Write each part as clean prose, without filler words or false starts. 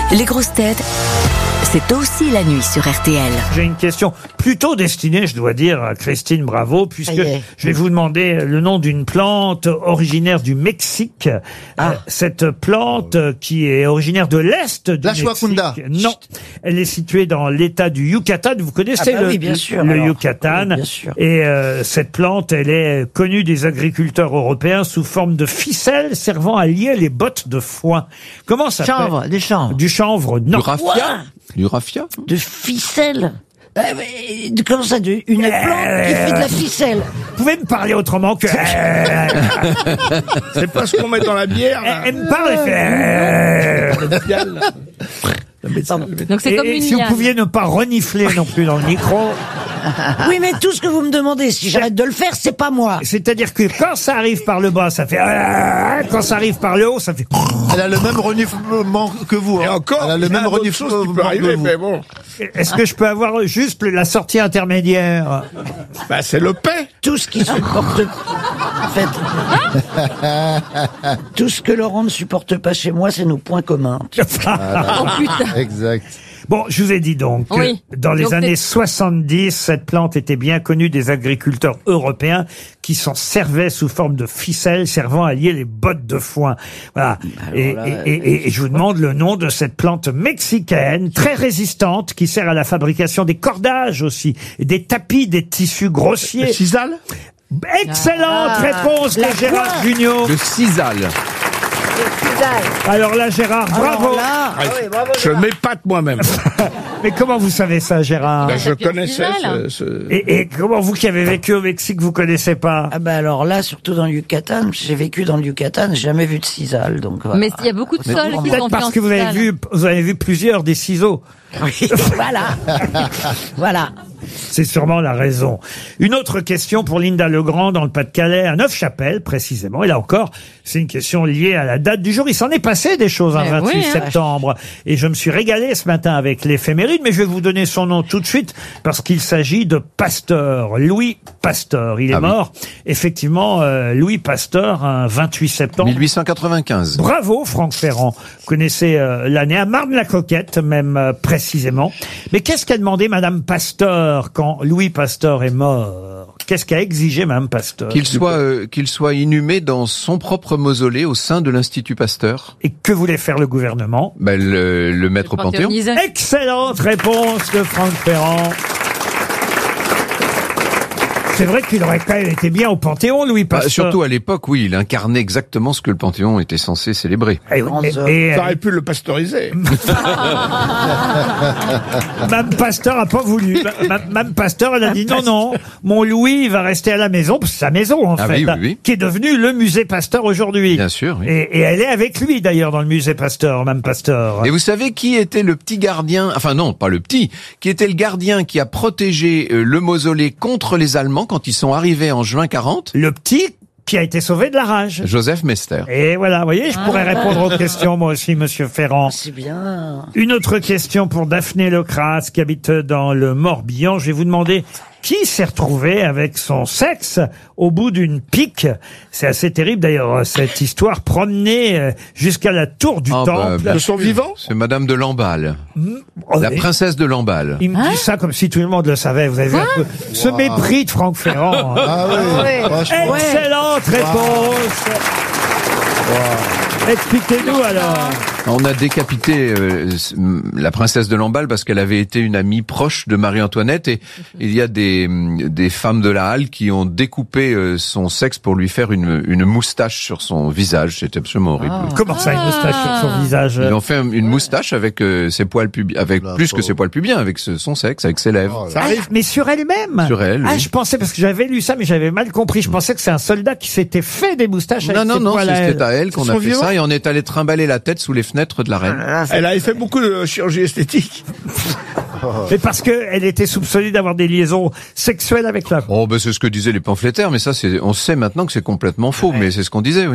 Les grosses têtes, c'est aussi la nuit sur RTL. J'ai une question plutôt destinée, je dois dire, à Christine Bravo, puisque je vais vous demander le nom d'une plante originaire du Mexique. Cette plante qui est originaire de l'Est du Mexique. Shwakunda. Non, elle est située dans l'État du Yucatan. Vous connaissez oui, bien sûr, le alors. Yucatan. Oui, bien sûr. Et cette plante, elle est connue des agriculteurs européens sous forme de ficelle servant à lier les bottes de foin. Comment ça s'appelle? Chanvre, des chanvres. Du chanvre, non. Du raffia? Du raffia? De ficelle. Comment ça, une plante qui fait de la ficelle? Vous pouvez me parler autrement que... C'est pas ce qu'on met dans la bière. Elle me parle et fait... Donc c'est comme Et une si vous liane. pouviez ne pas renifler non plus dans le micro, Oui, mais tout ce que vous me demandez, si j'arrête de le faire, c'est pas moi. c'est-à-dire que quand ça arrive par le bas, ça fait... Quand ça arrive par le haut, ça fait... Elle a le même reniflement que vous. Et hein. encore, elle a le même reniflement qui peut que arriver, vous. mais bon, Est-ce que je peux avoir juste la sortie intermédiaire? bah c'est le paix. Tout ce qui supporte... En fait... Tout ce que Laurent ne supporte pas chez moi, c'est nos points communs. Oh putain. Exact. Bon, je vous ai dit donc que Oui. dans les Donc années 70, cette plante était bien connue des agriculteurs européens qui s'en servaient sous forme de ficelle servant à lier les bottes de foin. Voilà. Et je vous demande le nom de cette plante mexicaine, très résistante, qui sert à la fabrication des cordages aussi, et des tapis, des tissus grossiers. Cisal. Excellente réponse de La Gérard quoi Jugnot. Le sisal. Alors là, Gérard, bravo. Alors là, Je m'épate moi-même. Mais comment vous savez ça, Gérard? Ben, je tapis connaissais artisanal. Et comment vous qui avez vécu au Mexique, vous connaissez pas? ah bah alors là, surtout dans le Yucatan, j'ai vécu dans le Yucatan, j'ai jamais vu de cisal, donc voilà. Mais il y a beaucoup de sols qui Peut-être sont parce faits en que cisal. vous avez vu plusieurs des ciseaux. Oui, voilà. Voilà. C'est sûrement la raison. Une autre question pour Linda Legrand dans le Pas-de-Calais, à Neufchâtel précisément. Et là encore, c'est une question liée à la date du jour. Il s'en est passé des choses un Mais 28 oui, hein. septembre. Et je me suis régalé ce matin avec l'éphéméride, mais je vais vous donner son nom tout de suite parce qu'il s'agit de Pasteur, Louis Pasteur. Il est Ah oui. mort, effectivement, Louis Pasteur, un 28 septembre. 1895. Bravo, Franck Ferrand. Vous connaissez l'année, à Marne-la-Coquette, même précisément. Mais qu'est-ce qu'a demandé Madame Pasteur quand Louis Pasteur est mort? Qu'est-ce qu'a exigé Madame Pasteur? Qu'il soit inhumé dans son propre mausolée au sein de l'Institut Pasteur. Et que voulait faire le gouvernement? Ben, le mettre au Panthéon. Panthéonisé. Excellente réponse de Franck Ferrand. C'est vrai qu'il aurait quand même été bien au Panthéon, Louis Bah, Pasteur. surtout à l'époque, oui, il incarnait exactement ce que le Panthéon était censé célébrer. Ça aurait pu le pasteuriser. Mme Pasteur a pas voulu. Mme Pasteur, elle a dit non, mon Louis, il va rester à la maison, c'est sa maison en Ah fait, oui, oui, oui. qui est devenue le musée Pasteur aujourd'hui. Bien sûr, oui. Et elle est avec lui d'ailleurs dans le musée Pasteur, Mme Pasteur. Et vous savez qui était le petit gardien, enfin non, pas le petit, qui était le gardien qui a protégé le mausolée contre les Allemands quand ils sont arrivés en juin 40? Le petit qui a été sauvé de la rage. Joseph Mester. Et voilà, vous voyez, je pourrais répondre aux questions moi aussi, Monsieur Ferrand. C'est bien. Une autre question pour Daphné Lecras qui habite dans le Morbihan. Je vais vous demander qui s'est retrouvé avec son sexe au bout d'une pique. C'est assez terrible d'ailleurs, cette histoire, promenée jusqu'à la tour du Ah, bah, temple. bien De son vivant. C'est Madame de Lamballe. Oh, La et- princesse de Lamballe. Il me dit ça comme si tout le monde le savait. Vous avez vu un peu ce mépris de Franck Ferrand. hein. Ah oui, franchement. Excellente réponse. Expliquez-nous alors. On a décapité la princesse de Lamballe parce qu'elle avait été une amie proche de Marie-Antoinette et il y a des femmes de la Halle qui ont découpé son sexe pour lui faire une moustache sur son visage. C'était absolument horrible. Comment ça, une moustache sur son visage? Ils ont fait une moustache avec ses poils pubiens, avec plus que ses poils pubiens, avec son sexe, avec ses lèvres. Ça arrive. Mais sur elle-même. Sur elle, Ah, oui. je pensais, parce que j'avais lu ça, mais j'avais mal compris. Je pensais que c'est un soldat qui s'était fait des moustaches avec ses Non, poils à elle. c'était à elle qu'on a son fait vivant ça et on est allé trimballer la tête sous les fenêtres de la reine. Elle avait fait beaucoup de chirurgie esthétique. Mais parce que elle était soupçonnée d'avoir des liaisons sexuelles avec la... Oh, ben c'est ce que disaient les pamphlétaires, mais ça, on sait maintenant que c'est complètement faux, mais c'est ce qu'on disait, oui.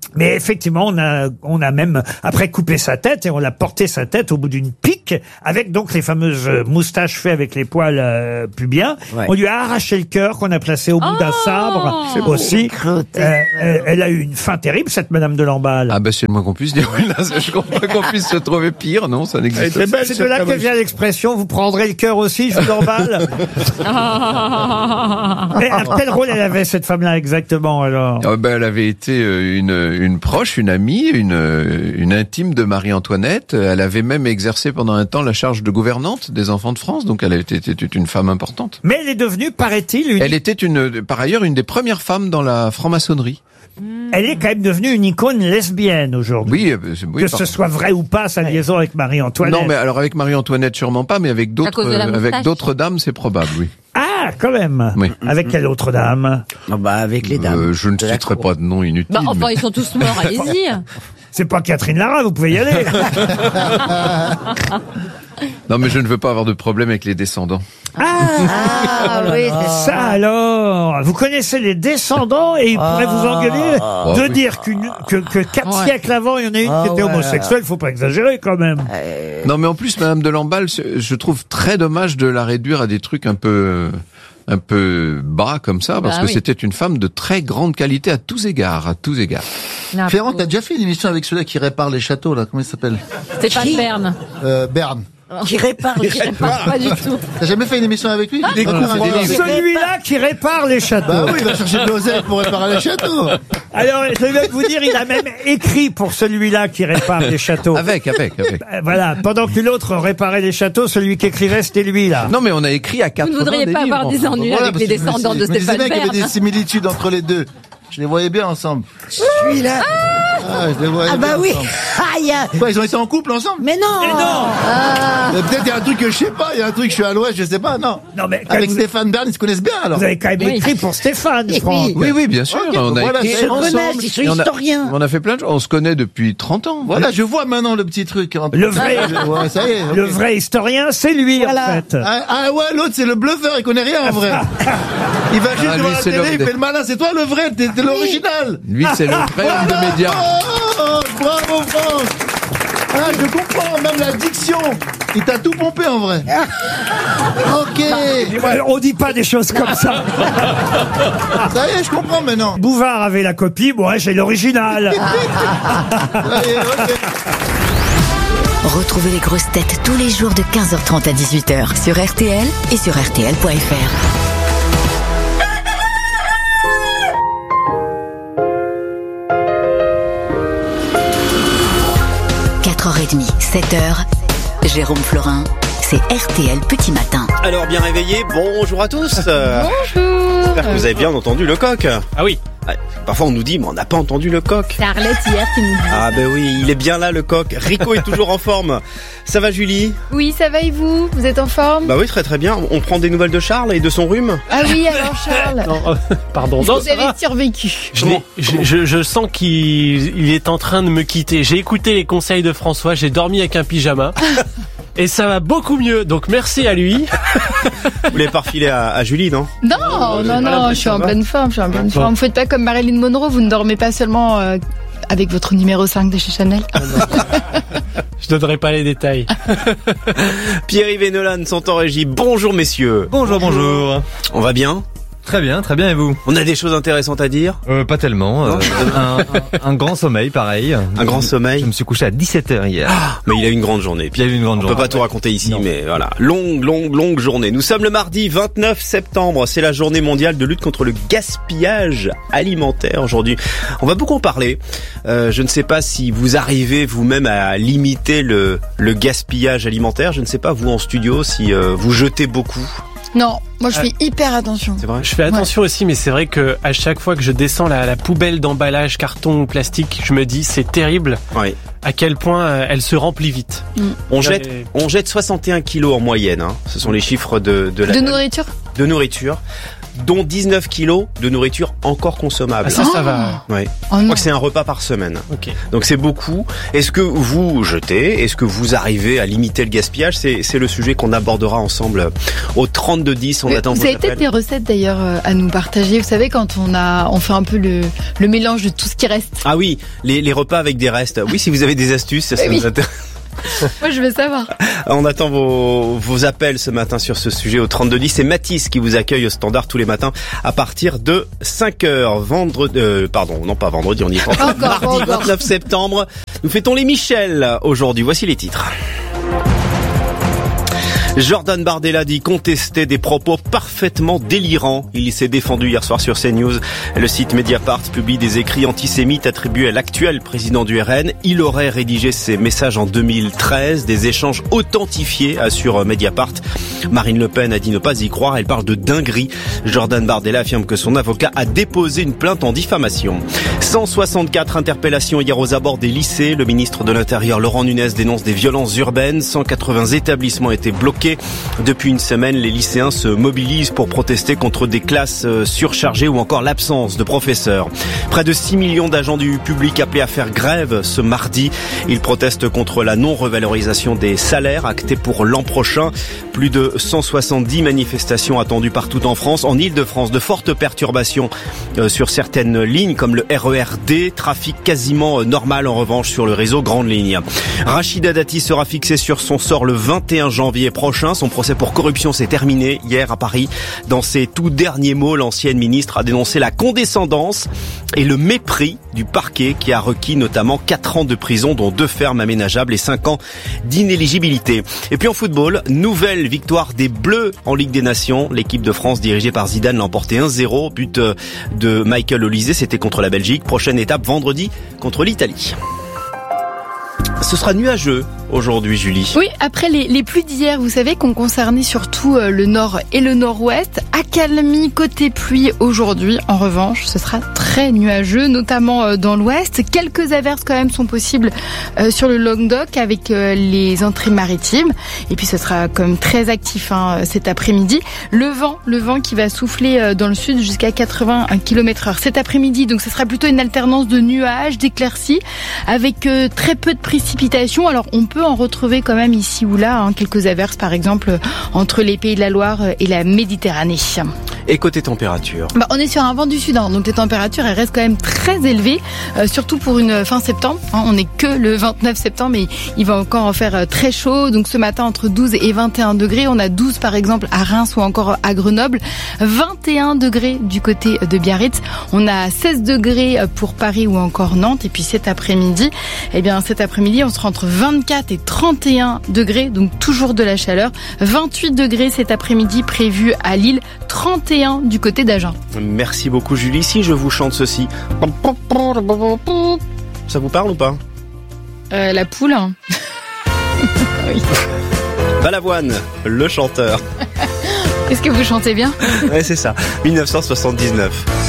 Mais effectivement, on a même après coupé sa tête et on l'a porté sa tête au bout d'une pique avec donc les fameuses moustaches faites avec les poils pubiens. Ouais. On lui a arraché le cœur qu'on a placé au bout d'un sabre aussi. Elle a eu une fin terrible, cette Madame de Lamballe. Ah ben c'est le moins qu'on puisse dire. Oui, là, je comprends pas qu'on puisse se trouver pire, non, ça n'existe pas. C'est de là que vient l'expression. Vous prendrez le cœur aussi, je vous l'emballe. Mais quel rôle elle avait cette femme-là exactement alors? Elle avait été une proche, une amie, une intime de Marie-Antoinette. Elle avait même exercé pendant un temps la charge de gouvernante des enfants de France, donc elle était une femme importante. Mais elle est devenue, paraît-il, Elle était par ailleurs une des premières femmes dans la franc-maçonnerie. Elle est quand même devenue une icône lesbienne aujourd'hui. Oui, ce soit vrai ou pas, sa liaison avec Marie-Antoinette. Non, mais alors avec Marie-Antoinette sûrement pas, mais avec d'autres dames, c'est probable, oui. Ah, quand même. Oui. Avec quelle autre dame? Avec les dames. Je ne citerai pas de nom inutile. Ils sont tous morts, allez-y. C'est pas Catherine Lara, vous pouvez y aller. Non, mais je ne veux pas avoir de problème avec les descendants. Oui, c'est ça alors. Vous connaissez les descendants et ils pourraient vous engueuler de dire que 4 siècles avant, il y en a une qui était homosexuelle. Faut pas exagérer quand même. Non, mais en plus, Madame de Lamballe, je trouve très dommage de la réduire à des trucs un peu bas comme ça, parce que c'était une femme de très grande qualité à tous égards, Ferrand, t'as déjà fait une émission avec celui-là qui répare les châteaux, là, comment il s'appelle? Stéphane Bern. Bern. Qui répare pas du tout. T'as jamais fait une émission avec lui? Celui-là qui répare les châteaux. Bah oui, il va chercher de l'oseille pour réparer les châteaux. Alors, je vais vous dire, il a même écrit pour celui-là qui répare les châteaux. Avec. Voilà, pendant que l'autre réparait les châteaux, celui qui écrivait, c'était lui, là. Non, mais on a écrit à 4. Vous ne voudriez pas avoir des ennuis avec les descendants de Stéphane Bern. Je me disais bien qu'il y avait des similitudes entre les deux. Je les voyais bien ensemble. Celui-là. Je les voyais bien oui. Ensemble. Quoi, ils ont été en couple ensemble? Mais non. Peut-être il y a un truc que je sais pas, il y a un truc je suis à l'ouest, je sais pas, non. Mais avec Stéphane Bern, ils se connaissent bien alors. Vous avez quand même écrit pour Stéphane, Franck. Oui, bien sûr. On a écrit ils se connaissent, ils sont historiens. On a fait plein de choses. On se connaît depuis 30 ans. Voilà, je vois maintenant le petit truc. Le vrai, ça y est, le vrai historien, c'est lui, en fait. L'autre, c'est le bluffeur, il connaît rien en vrai. Il va juste devant la télé, il fait le malin, c'est toi le vrai, t'es l'original. Lui, c'est le vrai homme de médias. Bravo, France. Je comprends, même la diction. Il t'a tout pompé en vrai. Ok. On dit pas des choses comme ça. Ça y est, je comprends maintenant. Bouvard avait la copie, moi j'ai l'original. Ça y est, ok. Retrouvez les grosses têtes tous les jours de 15h30 à 18h sur RTL et sur RTL.fr. 4h30, 7h, Jérôme Florin, c'est RTL Petit Matin. Alors bien réveillé, bonjour à tous. Bonjour. J'espère que vous avez bien entendu le coq. Ah oui. Parfois on nous dit mais on n'a pas entendu le coq. C'est Arlette hier qui nous dit. Ah ben oui, il est bien là le coq. Rico est toujours en forme. Ça va Julie? Oui, ça va et vous? Vous êtes en forme? Bah oui, très très bien. On prend des nouvelles de Charles et de son rhume? Ah oui, alors Charles. Non, pardon. Vous avez survécu. Je sens qu'il est en train de me quitter. J'ai écouté les conseils de François, j'ai dormi avec un pyjama. Et ça va beaucoup mieux, donc merci à lui. Vous l'avez pas refilé à Julie, non? Non, je suis en pleine forme, Vous faites pas comme Marilyn Monroe, vous ne dormez pas seulement avec votre numéro 5 de chez Chanel. Je donnerai pas les détails. Pierre-Yves et Nolan sont en régie. Bonjour messieurs. Bonjour. On va bien? Très bien, et vous? On a des choses intéressantes à dire? Pas tellement. Un grand sommeil, pareil. Un grand sommeil? Je me suis couché à 17h hier. Mais il a eu une grande journée. On peut pas tout raconter ici, mais voilà. Longue journée. Nous sommes le mardi 29 septembre. C'est la journée mondiale de lutte contre le gaspillage alimentaire aujourd'hui. On va beaucoup en parler. Je ne sais pas si vous arrivez vous-même à limiter le gaspillage alimentaire. Je ne sais pas, vous en studio, si vous jetez beaucoup. Non, moi je fais hyper attention. C'est vrai. Je fais attention aussi, mais c'est vrai que à chaque fois que je descends la poubelle d'emballage carton ou plastique, je me dis c'est terrible. Oui. À quel point elle se remplit vite. On jette 61 kilos en moyenne. Hein. Ce sont les chiffres de nourriture. De nourriture. dont 19 kilos de nourriture encore consommable. Ah, ça va. Ouais. Oh Je non. crois que c'est un repas par semaine. Ok. Donc c'est beaucoup. Est-ce que vous jetez? Est-ce que vous arrivez à limiter le gaspillage? C'est le sujet qu'on abordera ensemble au 3210. On attend Vous vos avez peut-être appels. des recettes d'ailleurs à nous partager. Vous savez, quand on fait un peu le mélange de tout ce qui reste. Ah oui, les repas avec des restes. Oui, si vous avez des astuces, ça Oui. nous intéresse. Moi, je veux savoir. On attend vos appels ce matin sur ce sujet au 3210. C'est Mathis qui vous accueille au standard tous les matins à partir de 5h. Vendredi, on y est pas. Mardi 29 septembre. Nous fêtons les Michel aujourd'hui. Voici les titres. Jordan Bardella dit contester des propos parfaitement délirants. Il s'est défendu hier soir sur CNews. Le site Mediapart publie des écrits antisémites attribués à l'actuel président du RN. Il aurait rédigé ces messages en 2013, des échanges authentifiés, assure Mediapart. Marine Le Pen a dit ne pas y croire, elle parle de dinguerie. Jordan Bardella affirme que son avocat a déposé une plainte en diffamation. 164 interpellations hier aux abords des lycées. Le ministre de l'Intérieur Laurent Nunez dénonce des violences urbaines. 180 établissements étaient bloqués. Depuis une semaine, les lycéens se mobilisent pour protester contre des classes surchargées ou encore l'absence de professeurs. Près de 6 millions d'agents du public appelés à faire grève ce mardi. Ils protestent contre la non-revalorisation des salaires actée pour l'an prochain. Plus de 170 manifestations attendues partout en France. En Ile-de-France, de fortes perturbations sur certaines lignes comme le RER-D. Trafic quasiment normal en revanche sur le réseau Grande Ligne. Rachida Dati sera fixée sur son sort le 21 janvier prochain. Son procès pour corruption s'est terminé hier à Paris. Dans ses tout derniers mots, l'ancienne ministre a dénoncé la condescendance et le mépris du parquet qui a requis notamment 4 ans de prison, dont 2 fermes aménageables et 5 ans d'inéligibilité. Et puis en football, nouvelle victoire des Bleus en Ligue des Nations. L'équipe de France dirigée par Zidane l'a emporté 1-0. But de Michael Olise, c'était contre la Belgique. Prochaine étape vendredi contre l'Italie. Ce sera nuageux aujourd'hui, Julie. Oui, après les pluies d'hier, vous savez, qu'on concernait surtout le nord et le nord-ouest. Accalmie côté pluie aujourd'hui. En revanche, ce sera très nuageux, notamment dans l'ouest. Quelques averses quand même sont possibles sur le Languedoc avec les entrées maritimes. Et puis ce sera quand même très actif cet après-midi. Le vent qui va souffler dans le sud jusqu'à 80 km/h cet après-midi. Donc ce sera plutôt une alternance de nuages, d'éclaircies, avec très peu de précipitations. Alors on peut en retrouver quand même ici ou là, quelques averses par exemple entre les Pays de la Loire et la Méditerranée. Et côté température? On est sur un vent du sud, donc les températures elles restent quand même très élevées, surtout pour une fin septembre. On n'est que le 29 septembre et il va encore en faire très chaud. Donc ce matin entre 12 et 21 degrés, on a 12 par exemple à Reims ou encore à Grenoble, 21 degrés du côté de Biarritz, on a 16 degrés pour Paris ou encore Nantes. Et puis cet après-midi, on sera entre 24 et 31 degrés, donc toujours de la chaleur. 28 degrés cet après-midi prévu à Lille, 31 du côté d'Agen. Merci beaucoup Julie. Si je vous chante ceci, ça vous parle ou pas? La poule. Oui. Balavoine, le chanteur. Est-ce que vous chantez bien? Ouais, c'est ça. 1979.